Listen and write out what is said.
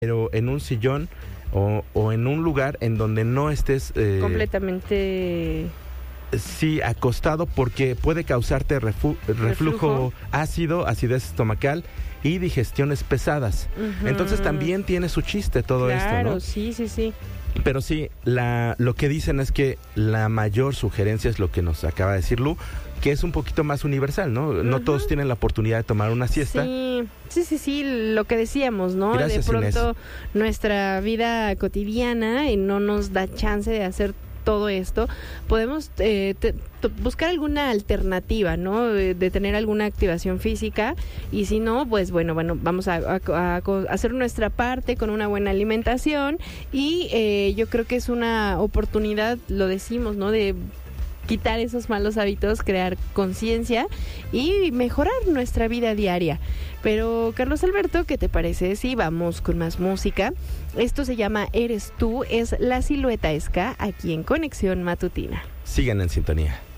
pero en un sillón o en un lugar en donde no estés completamente sí, acostado, porque puede causarte reflujo ácido, acidez estomacal y digestiones pesadas. Uh-huh. Entonces también tiene su chiste todo esto, ¿no? Claro, sí. Pero sí, lo que dicen es que la mayor sugerencia es lo que nos acaba de decir Lu, que es un poquito más universal, ¿no? No uh-huh. Todos tienen la oportunidad de tomar una siesta. Sí, lo que decíamos, ¿no? Gracias, de pronto Inés. Nuestra vida cotidiana no nos da chance de hacer todo esto. Podemos buscar alguna alternativa, ¿no? De tener alguna activación física, y si no, pues bueno, vamos a hacer nuestra parte con una buena alimentación, y yo creo que es una oportunidad, lo decimos, ¿no? De quitar esos malos hábitos, crear conciencia y mejorar nuestra vida diaria. Pero, Carlos Alberto, ¿qué te parece si vamos con más música? Esto se llama Eres Tú, es La Silueta Ska, aquí en Conexión Matutina. Sigan en sintonía.